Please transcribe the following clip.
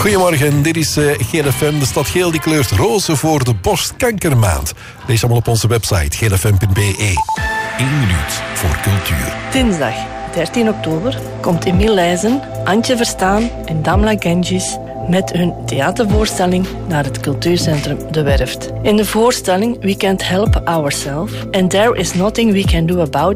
Goedemorgen, dit is GLFM. De stad Geel die kleurt roze voor de borstkankermaand. Lees allemaal op onze website glfm.be. 1 minuut voor cultuur. Dinsdag 13 oktober komt Emile Leijzen, Antje Verstaan en Damla Genghis met hun theatervoorstelling naar het cultuurcentrum De Werft. In de voorstelling We Can't Help Ourselves and There Is Nothing We Can Do About